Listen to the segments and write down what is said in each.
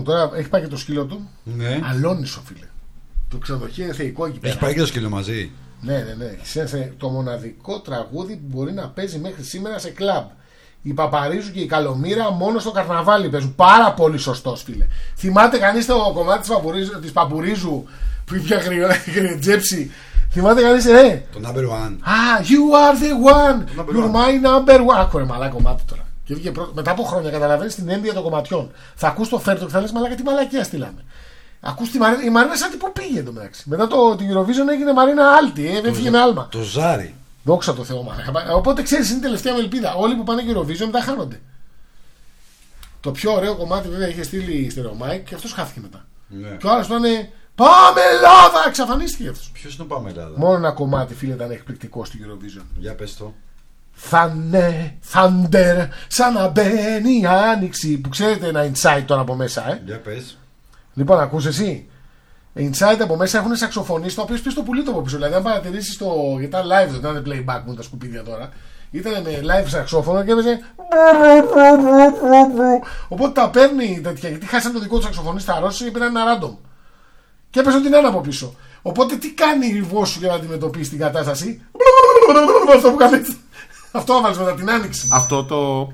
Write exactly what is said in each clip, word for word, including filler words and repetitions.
μου τώρα έχει πάει και το σκύλο του. Ναι. Αλόνισο, φίλε. Το ξενοδοχείο είναι θεϊκό εκεί πέρα. Έχει πάει και το σκύλο μαζί. Ναι, ναι, ναι. Είναι το μοναδικό τραγούδι που μπορεί να παίζει μέχρι σήμερα σε κλαμπ. Η Παπαρίζου και η Καλομήρα μόνο στο καρναβάλι παίζουν. Πάρα πολύ σωστό, φίλε. Θυμάται κανείς το κομμάτι της Παπουρίζου που είχε γριτζέψει? Θυμάται κανείς, ε? Το number one. Ah, you are the one. You're my number one. Άκουρε μαλά κομμάτι τώρα. Και βγήκε πρώτο. Μετά από χρόνια καταλαβαίνεις την ένδυα των κομματιών. Θα ακούς το φέρτο και θα λες μαλάκα τι μαλακία στείλαμε. Ακούς τη Μαρίνα. Η Μαρίνα σαν τι που πήγε εντωμεταξύ. Μετά το, την Eurovision έγινε Μαρίνα Άλτη. Ε, έφυγε με άλμα. Το ζάρι. Δόξα τω Θεώ, μαλάκα. Οπότε ξέρεις, είναι η τελευταία με ελπίδα. Όλοι που πάνε Eurovision τα χάνονται. Το πιο ωραίο κομμάτι βέβαια είχε στείλει Stereo Mike και αυτός χάθηκε μετά. Ναι. Και ο άλλος ήταν Πάμε Ελλάδα! Εξαφανίστηκε αυτός. Ποιος είναι ο Πάμε Ελλάδα? Μόνο ένα κομμάτι, φίλε, ήταν εκπληκτικό στο Eurovision. Για πες το. Θανε, Thunder, σαν να μπαίνει η άνοιξη. Που ξέρετε ένα inside τώρα από μέσα, ε. Για πες. Λοιπόν, ακούς εσύ. Inside από μέσα έχουν σαξοφωνίστα, ο οποίος πει στο πουλί το από πίσω. Δηλαδή, αν παρατηρήσεις το. Γιατί ήταν live, δεν ήταν playback μου τα σκουπίδια τώρα. Ήταν με live σαξόφωνο και έπαιζε. Οπότε τα παίρνει τέτοια. Γιατί χάσαν το δικό του σαξοφωνίστα Ρώσο και πήραν ένα random. Και έπαιζε την ένα από πίσω. Οπότε τι κάνει η Βόσου για να αντιμετωπίσει την κατάσταση? Αυτό που κάνει. Αυτό έβαλες μετά την άνοιξη. Αυτό το.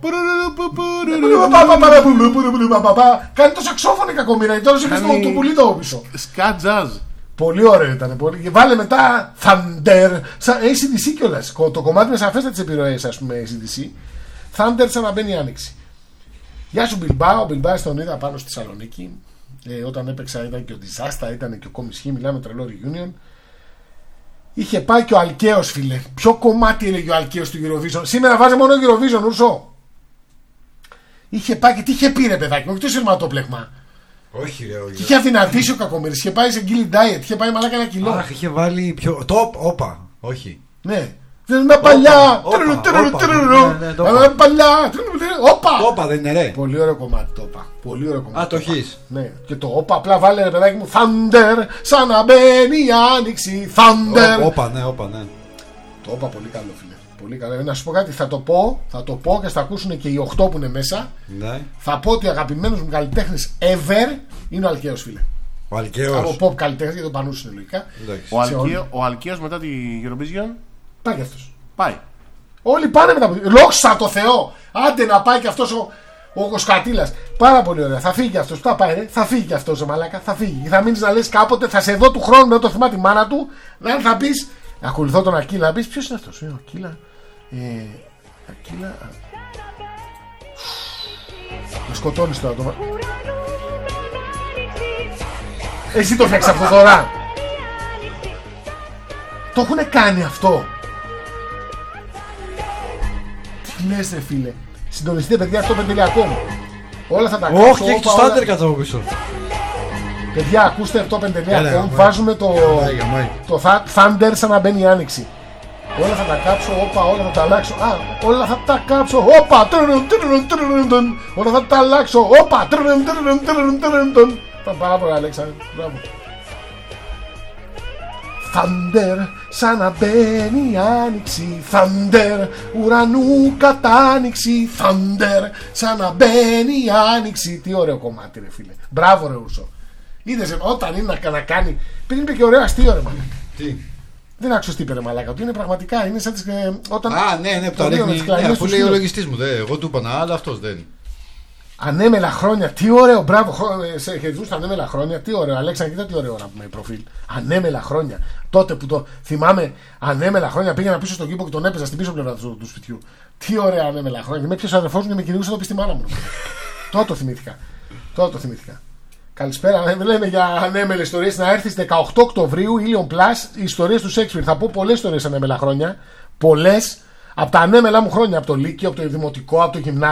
Κάνει το σαξόφωνο η κακομοίρα. Και τώρα έχει το πουλί το πίσω. Σκατ jazz. Πολύ ωραίο ήταν. Πολύ... Και βάλε μετά Thunder. έι σι ντι σι κιόλας. Το κομμάτι με σαφέστα τις επιρροές, ας πούμε, έι σι ντι σι. Thunder σαν να μπαίνει η άνοιξη. Γεια σου Μπιλμπάο. Ο Μπιλμπάο τον είδα πάνω στη Θεσσαλονίκη. Ε, όταν έπαιξα ήταν και ο Disaster, ήταν και ο Κομισχή. Μιλάμε τρελό reunion. Είχε πάει και ο Αλκαίος, φίλε. Ποιο κομμάτι έλεγε ο Αλκαίος του Eurovision? Σήμερα βάζει μόνο Eurovision, Ούρσο. Είχε πάει και τι είχε πει, ρε παιδάκι, όχι το σειρματόπλεγμα. Όχι, ρε, όχι. Είχε αδυνατήσει ο Κακομοίρης. Είχε πάει σε Gilly Diet. Είχε πάει μαλάκα ένα κιλό. Αχ, είχε βάλει πιο. Top, όπα. Όχι. Ναι. Δεν είναι παλιά. Όπα. Παλιά. Όπα. Όπα δεν είναι, ρε. Πολύ ωραίο κομμάτι το όπα. Πολύ ωραίο κομμάτι. Α, το έχεις. Ναι. Και το όπα απλά βάλε, ρε παιδάκι μου, Thunder. Σαν να μπαίνει η άνοιξη. Thunder. Όπα, ναι, όπα, ναι. Το όπα πολύ καλό, φίλε. Πολύ καλό. Να σου πω κάτι, θα το πω, θα το πω και θα ακούσουν και οι οχτώ που είναι μέσα. Ναι. Θα πω ότι ο αγαπημένος μου καλλιτέχνης ever είναι ο Αλκαίος, φίλε. Ο Αλκαίος. Από pop καλλιτέχνης, γιατί το πανούσουν λογικά. Ο, Αλκαίο, ο Αλκαίος μετά τη Eurovision πάει και αυτός. πάει. Όλοι πάνε μετά. Λόξα το Θεό! Άντε να πάει και αυτός ο, ο Κοσκατήλας. Πάρα πολύ ωραία. Θα φύγει και αυτός. Θα πάει, ρε. Θα φύγει και αυτός ο μαλάκα. Θα φύγει. Και θα μείνεις να λες κάποτε, θα σε δω του χρόνου με το θυμά τη μάνα του. Να θα πεις, ακολουθώ τον Ακύλα, να πεις ποιος είναι αυτός. Ε, ο Ακύλα. Ε, Ακύλα. Με σκοτώνεις τώρα το. Εσύ το φτιάξεις αυτό τώρα? Το έχουνε κάνει αυτό? Τι λες, ρε φίλε? Συντονιστείτε, παιδιά, αυτό πεντελιακό. Όλα θα τα κάνω. Όχι, έχει το στάντερ κάτω από πίσω. Παιδιά, ακούστε αυτό πεντελιακό. Βάζουμε το, το Thunder σαν να μπαίνει η άνοιξη. Όλα θα τα κάψω, όπα, όλα θα τα αλλάξω. Α, όλα θα τα κάψω, όπα. Όλα θα τα αλλάξω, όπα. Ήταν πάρα πολύ, Αλέξανδρε. Μπράβο. Thunder, σαν να μπαίνει η άνοιξη. Thunder, ουρανού κατάνοιξη. Thunder, σαν να μπαίνει η άνοιξη. Τι ωραίο κομμάτι, ρε φίλε. Μπράβο, ρε Ουρσό. Είδες, όταν είναι να, να κάνει. Πριν είπε και ωραίο αστείο, ρε μαλάκα. Τι? Δεν άκουσες τι είπε, ρε μαλάκα. Ότι είναι πραγματικά. Είναι σαν τις. Ε, όταν... Α, ναι, ναι, που τα ρίχνει. Ναι, αφού λέει ο λογιστής μου. Δε, εγώ του είπα να, αλλά αυτός δεν. Ανέμελα χρόνια, τι ωραίο, μπράβο. Σε χαιρετούς τα ανέμελα χρόνια, τι ωραίο. Αλέξανδρε, κοίτα τι ωραίο να πούμε προφίλ. Ανέμελα χρόνια. Τότε που το θυμάμαι, ανέμελα χρόνια πήγαινα πίσω στον κήπο και τον έπαιζα στην πίσω πλευρά του, του σπιτιού. Τι ωραία ανέμελα χρόνια. Με πιάσε ο αδερφός μου και με κυνηγούσε το πει στη μάνα μου. Τότε το θυμήθηκα. Τότε το θυμήθηκα. Καλησπέρα, λέμε για ανέμελες ιστορίες. Να έρθει στις δεκαοκτώ Οκτωβρίου, Ilion Plus, οι ιστορίες του Shakespeare. Θα πω πολλές ιστορίες ανέμελα χρόνια. Πολλές από τα ανέμελα μου χρόνια. Από το Λύκειο, από το Δημοτικό, από το Γυμνάσιο.